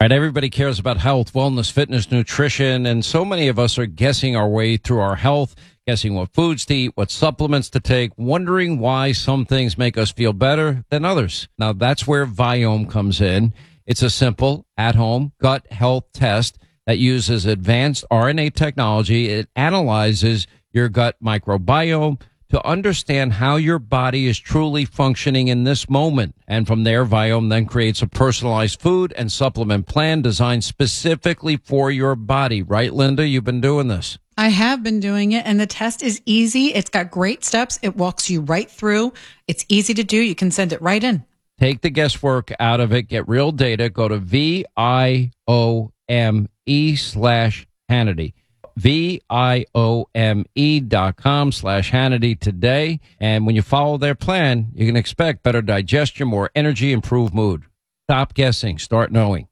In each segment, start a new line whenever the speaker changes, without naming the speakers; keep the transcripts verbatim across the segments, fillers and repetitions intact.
Right, everybody cares about health, wellness, fitness, nutrition, and so many of us are guessing our way through our health, guessing what foods to eat, what supplements to take, wondering why some things make us feel better than others. Now, that's where Viome comes in. It's a simple, at-home gut health test that uses advanced R N A technology. It analyzes your gut microbiome to understand how your body is truly functioning in this moment. And from there, Viome then creates a personalized food and supplement plan designed specifically for your body. Right, Linda? You've been doing this.
I have been doing it, and the test is easy. It's got great steps. It walks you right through. It's easy to do. You can send it right in.
Take the guesswork out of it. Get real data. Go to V I O M E slash Hannity. V-I-O-M-E dot com slash Hannity today. And when you follow their plan, you can expect better digestion, more energy, improved mood. Stop guessing. Start knowing.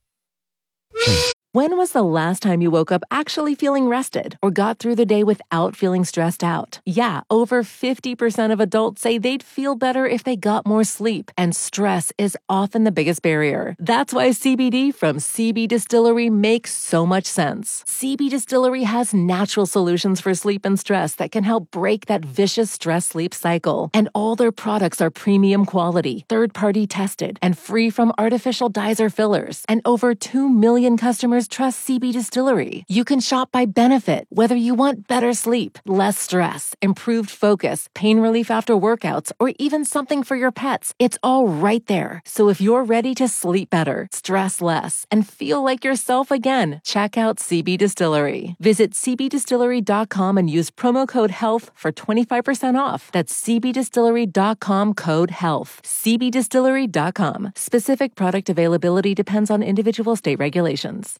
When was the last time you woke up actually feeling rested or got through the day without feeling stressed out? Yeah, over fifty percent of adults say they'd feel better if they got more sleep, and stress is often the biggest barrier. That's why C B D from C B Distillery makes so much sense. C B Distillery has natural solutions for sleep and stress that can help break that vicious stress-sleep cycle. And all their products are premium quality, third-party tested, and free from artificial dyes or fillers. And over two million customers trust C B Distillery. You can shop by benefit, whether you want better sleep, less stress, improved focus, pain relief after workouts, or even something for your pets. It's all right there. So if you're ready to sleep better, stress less, and feel like yourself again, check out C B Distillery. Visit C B distillery dot com and use promo code HEALTH for twenty-five percent off. That's C B distillery dot com code HEALTH. C B distillery dot com. Specific product availability depends on individual state regulations.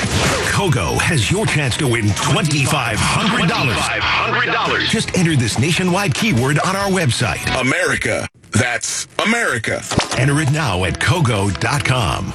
Kogo has your chance to win twenty-five hundred dollars. twenty-five hundred dollars. Just enter this nationwide keyword on our website.
America. That's America.
Enter it now at Kogo dot com.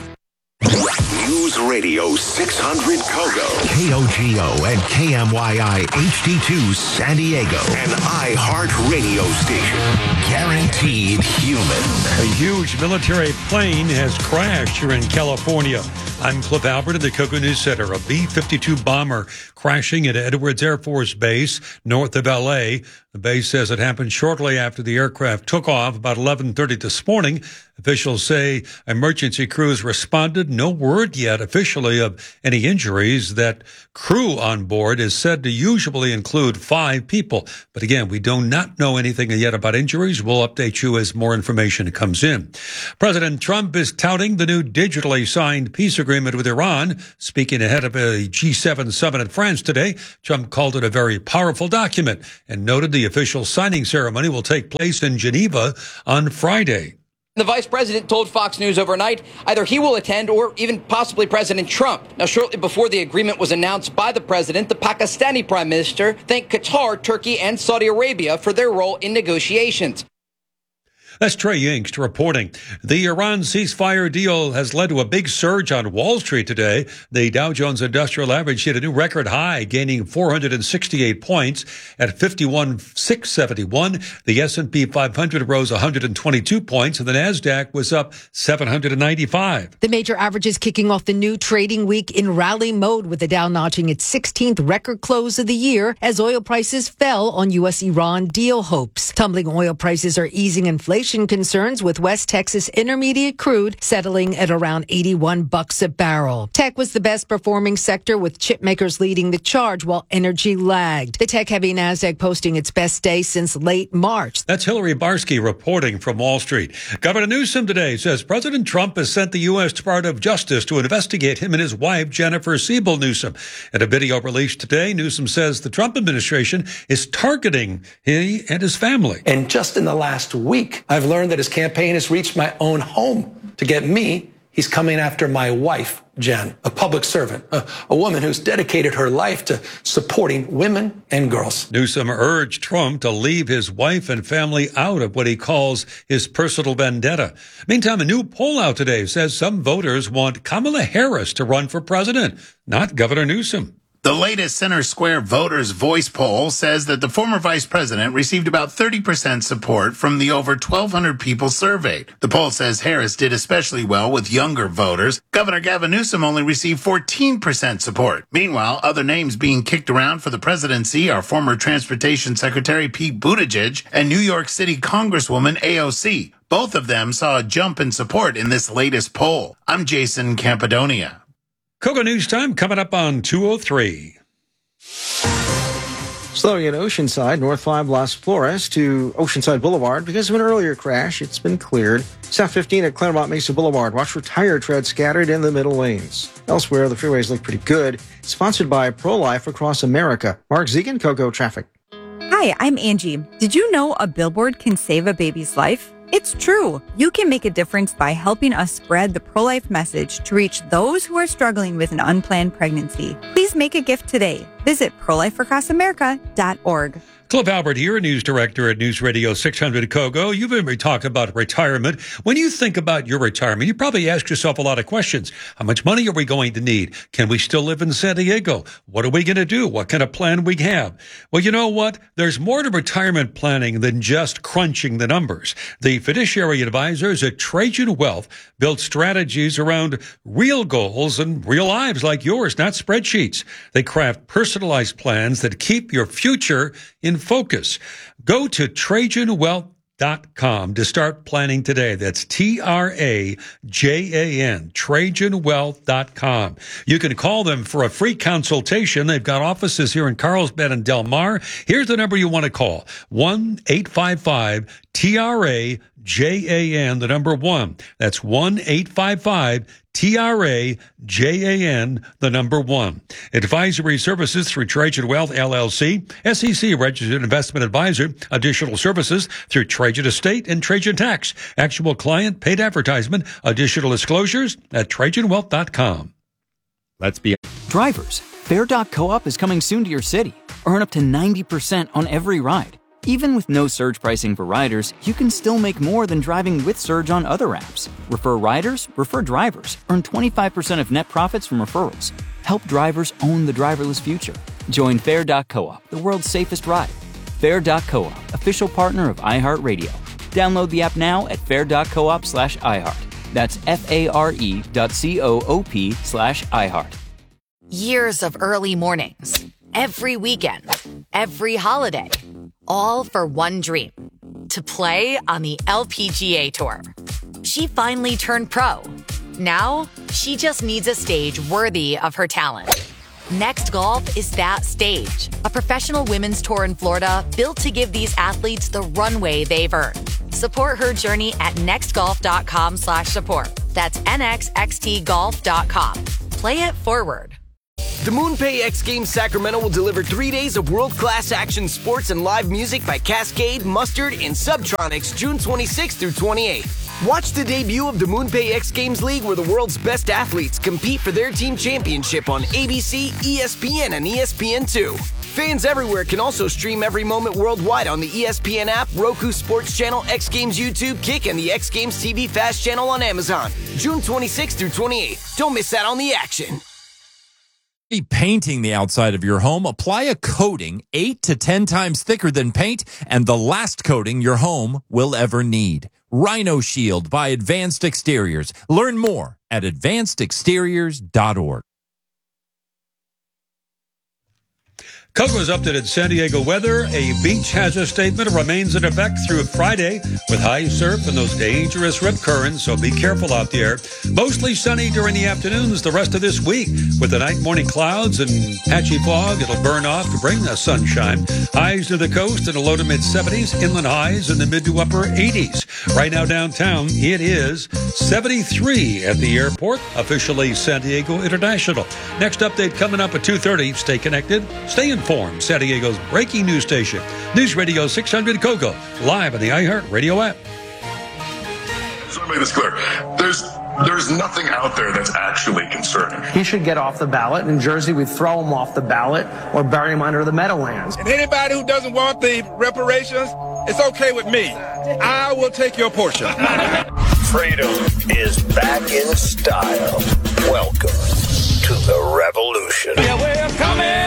News Radio six hundred Kogo.
K O G O and K M Y I H D two San Diego.
An iHeart radio station.
Guaranteed human.
A huge military plane has crashed here in California. I'm Cliff Albert at the Kogo News Center. A B fifty-two bomber crashing at Edwards Air Force Base north of L A. The base says it happened shortly after the aircraft took off about eleven thirty this morning. Officials say emergency crews responded. No word yet officially of any injuries. That crew on board is said to usually include five people. But again, we do not know anything yet about injuries. We'll update you as more information comes in. President Trump is touting the new digitally signed peace agreement with Iran. Speaking ahead of a G seven summit in France today, Trump called it a very powerful document and noted the official signing ceremony will take place in Geneva on Friday.
The vice president told Fox News overnight either he will attend or even possibly President Trump. Now, shortly before the agreement was announced by the president, the Pakistani prime minister thanked Qatar, Turkey, and Saudi Arabia for their role in negotiations.
That's Trey Yingst reporting. The Iran ceasefire deal has led to a big surge on Wall Street today. The Dow Jones Industrial Average hit a new record high, gaining four hundred sixty-eight points at fifty-one thousand six hundred seventy-one. The S and P five hundred rose one hundred twenty-two points, and the NASDAQ was up seven hundred ninety-five.
The major averages kicking off the new trading week in rally mode, with the Dow notching its sixteenth record close of the year as oil prices fell on U S Iran deal hopes. Tumbling oil prices are easing inflation concerns, with West Texas Intermediate crude settling at around eighty-one bucks a barrel. Tech was the best performing sector, with chip makers leading the charge while energy lagged. The tech-heavy NASDAQ posting its best day since late March.
That's Hillary Barsky reporting from Wall Street. Governor Newsom today says President Trump has sent the U S Department of Justice to investigate him and his wife, Jennifer Siebel Newsom. In a video released today, Newsom says the Trump administration is targeting he and his family.
And just in the last week, I've learned that his campaign has reached my own home. To get me, he's coming after my wife, Jen, a public servant, a, a woman who's dedicated her life to supporting women and girls.
Newsom urged Trump to leave his wife and family out of what he calls his personal vendetta. Meantime, a new poll out today says some voters want Kamala Harris to run for president, not Governor Newsom.
The latest Center Square Voters Voice poll says that the former vice president received about thirty percent support from the over twelve hundred people surveyed. The poll says Harris did especially well with younger voters. Governor Gavin Newsom only received fourteen percent support. Meanwhile, other names being kicked around for the presidency are former Transportation Secretary Pete Buttigieg and New York City Congresswoman A O C. Both of them saw a jump in support in this latest poll. I'm Jason Campidonia.
Kogo News Time coming up on two oh three.
Slowing in Oceanside, North five Las Flores to Oceanside Boulevard. Because of an earlier crash, it's been cleared. South fifteen at Claremont Mesa Boulevard. Watch for tire tread scattered in the middle lanes. Elsewhere, the freeways look pretty good. Sponsored by Pro-Life Across America. Mark Zegan, Kogo Traffic.
Hi, I'm Angie. Did you know a billboard can save a baby's life? It's true. You can make a difference by helping us spread the pro-life message to reach those who are struggling with an unplanned pregnancy. Please make a gift today. Visit pro life across america dot org.
Cliff Albert here, news director at News Radio six hundred Kogo. You've been talking about retirement. When you think about your retirement, you probably ask yourself a lot of questions. How much money are we going to need? Can we still live in San Diego? What are we going to do? What kind of plan we have? Well, you know what? There's more to retirement planning than just crunching the numbers. The fiduciary advisors at Trajan Wealth build strategies around real goals and real lives like yours, not spreadsheets. They craft personalized plans that keep your future in focus. Go to Trajan Wealth dot com to start planning today. That's T R A J A N, Trajan Wealth dot com. You can call them for a free consultation. They've got offices here in Carlsbad and Del Mar. Here's the number you want to call, one eight five five T R A J A N, the number one. That's one eight five five T R A J A N, the number one. Advisory services through Trajan Wealth, L L C, S E C registered investment advisor. Additional services through Trajan Estate and Trajan Tax. Actual client paid advertisement. Additional disclosures at Trajan Wealth dot com.
Let's be drivers. Fair dot coop is coming soon to your city. Earn up to ninety percent on every ride. Even with no surge pricing for riders, you can still make more than driving with Surge on other apps. Refer riders, refer drivers. Earn twenty-five percent of net profits from referrals. Help drivers own the driverless future. Join Fair dot coop, the world's safest ride. Fair dot coop, official partner of iHeartRadio. Download the app now at fair dot coop slash iHeart. That's F-A-R-E dot C-O-O-P slash iHeart.
Years of early mornings, every weekend, every holiday, all for one dream, to play on the L P G A Tour. She finally turned pro. Now, she just needs a stage worthy of her talent. Next Golf is that stage, a professional women's tour in Florida built to give these athletes the runway they've earned. Support her journey at nextgolf.com slash support. That's N X X T golf dot com. Play it forward.
The MoonPay X Games Sacramento will deliver three days of world-class action sports and live music by Cascade, Mustard, and Subtronics June twenty-sixth through twenty-eighth. Watch the debut of the MoonPay X Games League, where the world's best athletes compete for their team championship on A B C, E S P N, and E S P N two. Fans everywhere can also stream every moment worldwide on the E S P N app, Roku Sports Channel, X Games YouTube, Kick, and the X Games T V Fast Channel on Amazon. June twenty-sixth through twenty-eighth. Don't miss out on the action.
Painting the outside of your home, apply a coating eight to ten times thicker than paint and the last coating your home will ever need. Rhino Shield by Advanced Exteriors. Learn more at advanced exteriors dot org.
Kogo's updated San Diego weather. A beach hazard statement remains in effect through Friday with high surf and those dangerous rip currents, so be careful out there. Mostly sunny during the afternoons the rest of this week with the night morning clouds and patchy fog. It'll burn off to bring the sunshine. Highs to the coast in the low to mid seventies, inland highs in the mid to upper eighties. Right now downtown, it is seventy-three at the airport, officially San Diego International. Next update coming up at two thirty. Stay connected, stay informed. San Diego's breaking news station, News Radio six hundred Kogo, live on the iHeartRadio app.
So to make this clear, there's there's nothing out there that's actually concerning.
He should get off the ballot. In Jersey, we throw him off the ballot or bury him under the Meadowlands.
And anybody who doesn't want the reparations, it's okay with me. I will take your portion.
Freedom is back in style. Welcome to the revolution.
Yeah, we're coming.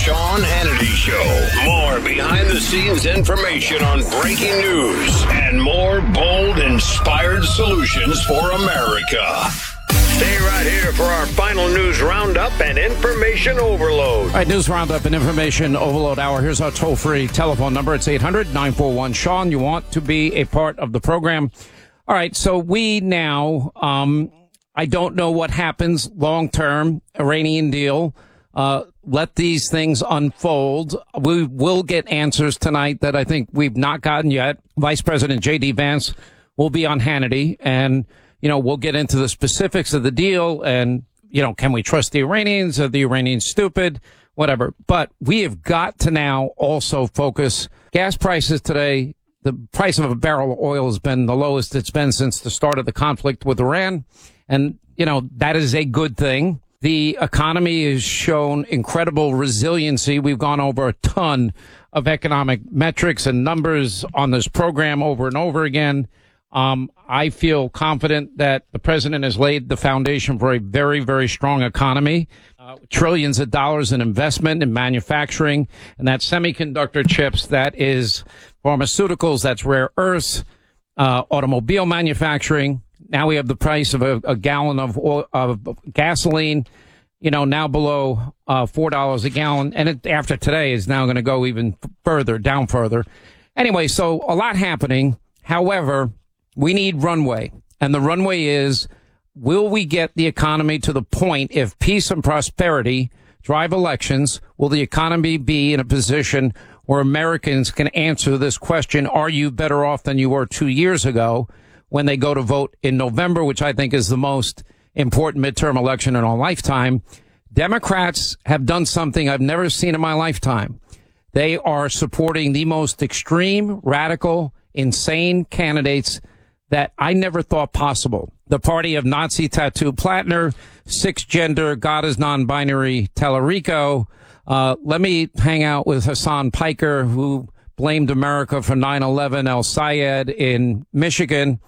Sean Hannity Show. More behind-the-scenes information on breaking news and more bold, inspired solutions for America. Stay right here for our final news roundup and information overload.
All right, news roundup and information overload hour. Here's our toll-free telephone number. It's eight hundred nine four one Sean. You want to be a part of the program. All right, so we now, um, I don't know what happens long-term, Iranian deal. Uh, let these things unfold. We will get answers tonight that I think we've not gotten yet. Vice President J D Vance will be on Hannity, and you know, we'll get into the specifics of the deal and, you know, can we trust the Iranians? Are the Iranians stupid? Whatever. But we have got to now also focus. Gas prices today, the price of a barrel of oil has been the lowest it's been since the start of the conflict with Iran. And, you know, that is a good thing. The economy has shown incredible resiliency. We've gone over a ton of economic metrics and numbers on this program over and over again. Um, I feel confident that the president has laid the foundation for a very, very strong economy, uh, trillions of dollars in investment in manufacturing, and that's semiconductor chips, that is pharmaceuticals, that's rare earths, uh, automobile manufacturing. Now we have the price of a, a gallon of, oil, of gasoline, you know, now below uh, four dollars a gallon, and it, after today is now going to go even further, down further. Anyway, so a lot happening. However, we need runway, and the runway is, will we get the economy to the point, if peace and prosperity drive elections, will the economy be in a position where Americans can answer this question, are you better off than you were two years ago, when they go to vote in November, which I think is the most important midterm election in our lifetime? Democrats have done something I've never seen in my lifetime. They are supporting the most extreme, radical, insane candidates that I never thought possible. The party of Nazi tattoo Plattner, six gender, God is non-binary Tellerico. Uh, let me hang out with Hassan Piker, who blamed America for nine eleven, El Sayed in Michigan.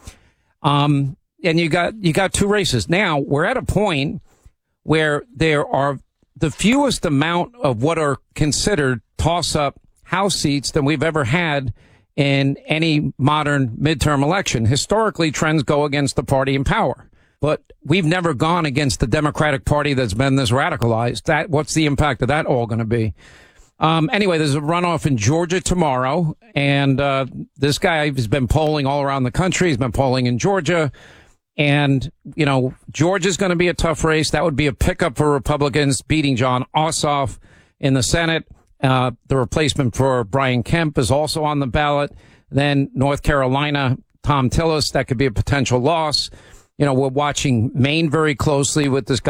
Um, and you got, you got two races. Now we're at a point where there are the fewest amount of what are considered toss-up House seats than we've ever had in any modern midterm election. Historically, trends go against the party in power, but we've never gone against the Democratic Party that's been this radicalized. That, what's the impact of that all going to be? Um, anyway, there's a runoff in Georgia tomorrow, and uh, this guy has been polling all around the country. He's been polling in Georgia, and, you know, Georgia's going to be a tough race. That would be a pickup for Republicans, beating John Ossoff in the Senate. Uh, the replacement for Brian Kemp is also on the ballot. Then North Carolina, Tom Tillis, that could be a potential loss. You know, we're watching Maine very closely with this guy.